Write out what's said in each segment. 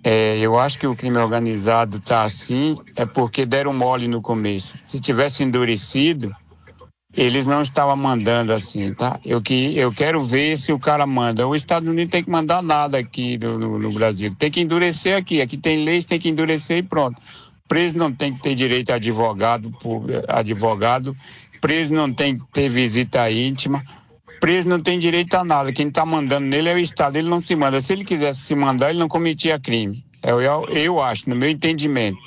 Eu acho que o crime organizado está assim, é porque deram mole no começo. Se tivesse endurecido, eles não estavam mandando assim, tá? Eu quero ver se o cara manda. Os Estados Unidos tem que mandar nada aqui no Brasil. Tem que endurecer aqui. Aqui tem leis, tem que endurecer e pronto. Preso não tem que ter direito a advogado. Preso não tem que ter visita íntima. Preso não tem direito a nada. Quem está mandando nele é o Estado. Ele não se manda. Se ele quisesse se mandar, ele não cometia crime. Eu acho, no meu entendimento.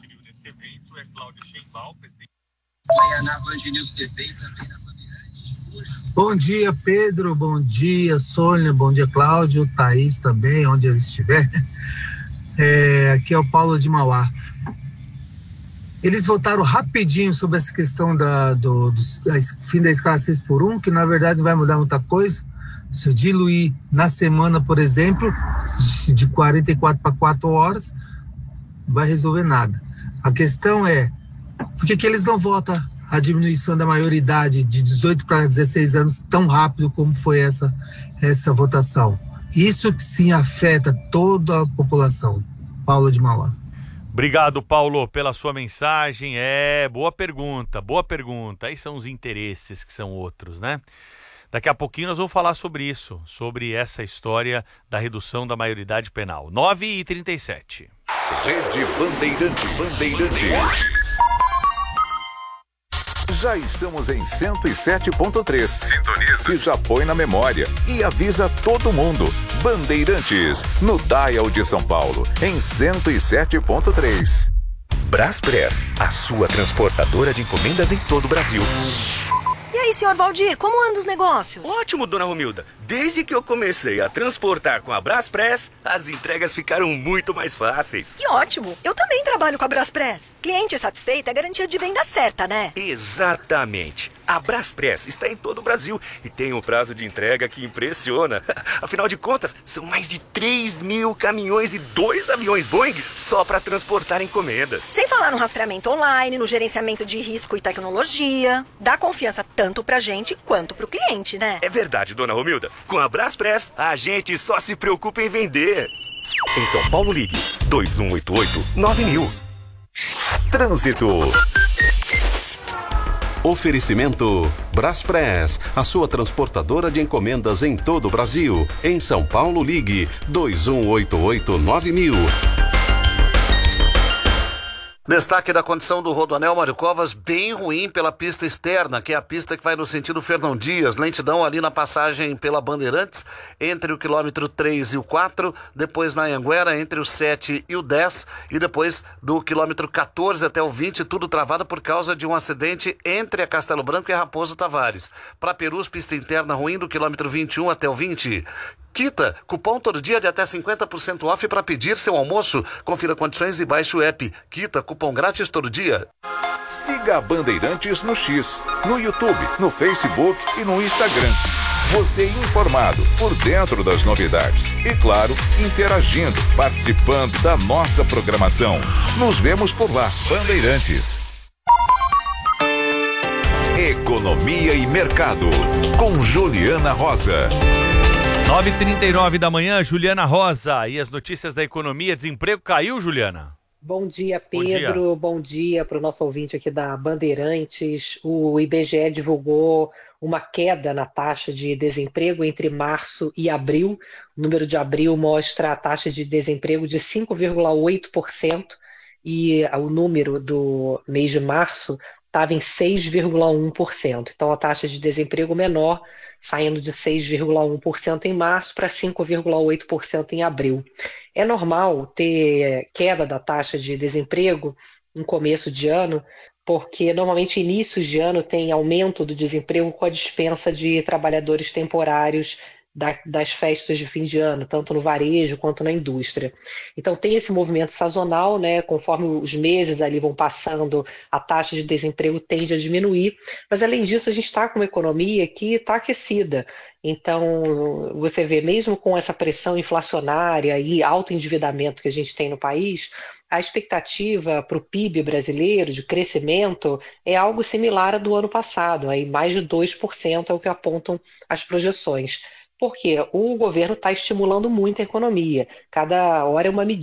Bom dia, Pedro. Bom dia, Sônia. Bom dia, Cláudio. Thaís também, onde ele estiver. Aqui é o Paulo de Mauá. Eles votaram rapidinho sobre essa questão do fim da escala 6x1, que na verdade não vai mudar muita coisa. Se eu diluir na semana, por exemplo, de 44 para 4 horas, não vai resolver nada. A questão é, por que eles não votam a diminuição da maioridade de 18 para 16 anos tão rápido como foi essa votação? Isso que sim afeta toda a população. Paulo de Mauá. Obrigado, Paulo, pela sua mensagem. Boa pergunta. Aí são os interesses que são outros, né? Daqui a pouquinho nós vamos falar sobre isso, sobre essa história da redução da maioridade penal. 9h37. Rede Bandeirantes. Já estamos em 107.3. Sintoniza. E já põe na memória. E avisa todo mundo. Bandeirantes, no Dial de São Paulo, em 107.3. Braspress, a sua transportadora de encomendas em todo o Brasil. E aí, senhor Valdir, como andam os negócios? Ótimo, dona Romilda. Desde que eu comecei a transportar com a Braspress, as entregas ficaram muito mais fáceis. Que ótimo! Eu também trabalho com a Braspress. Cliente satisfeito é garantia de venda certa, né? Exatamente. A Braspress está em todo o Brasil e tem um prazo de entrega que impressiona. Afinal de contas, são mais de 3.000 caminhões e 2 aviões Boeing só para transportar encomendas. Sem falar no rastreamento online, no gerenciamento de risco e tecnologia. Dá confiança tanto pra gente quanto pro cliente, né? É verdade, dona Romilda. Com a Braspress, a gente só se preocupa em vender. Em São Paulo, ligue 2188-9000. Trânsito. Oferecimento Braspress, a sua transportadora de encomendas em todo o Brasil. Em São Paulo, ligue 2188-9000. Destaque da condição do Rodoanel Mário Covas, bem ruim pela pista externa, que é a pista que vai no sentido Fernão Dias. Lentidão ali na passagem pela Bandeirantes, entre o quilômetro 3 e o 4, depois na Anhanguera, entre o 7 e o 10, e depois do quilômetro 14 até o 20, tudo travado por causa de um acidente entre a Castelo Branco e a Raposo Tavares. Para Perus, pista interna ruim do quilômetro 21 até o 20. Quita, cupom todo dia de até 50% off para pedir seu almoço. Confira condições e baixe o app. Quita, cupom grátis todo dia. Siga a Bandeirantes no X, no YouTube, no Facebook e no Instagram. Você informado, por dentro das novidades. E claro, interagindo, participando da nossa programação. Nos vemos por lá. Bandeirantes. Economia e Mercado, com Juliana Rosa. 9h39 da manhã, Juliana Rosa. E as notícias da economia, desemprego caiu, Juliana? Bom dia, Pedro. Bom dia para o nosso ouvinte aqui da Bandeirantes. O IBGE divulgou uma queda na taxa de desemprego entre março e abril. O número de abril mostra a taxa de desemprego de 5,8% e o número do mês de março estava em 6,1%. Então, a taxa de desemprego menor, saindo de 6,1% em março para 5,8% em abril. É normal ter queda da taxa de desemprego em começo de ano, porque normalmente inícios de ano tem aumento do desemprego com a dispensa de trabalhadores temporários das festas de fim de ano, tanto no varejo quanto na indústria. Então tem esse movimento sazonal, né? Conforme os meses ali vão passando, a taxa de desemprego tende a diminuir, mas além disso a gente está com uma economia que está aquecida. Então você vê, mesmo com essa pressão inflacionária e alto endividamento que a gente tem no país, a expectativa para o PIB brasileiro de crescimento é algo similar à do ano passado, aí mais de 2% é o que apontam as projeções. Porque o governo está estimulando muito a economia. Cada hora é uma medida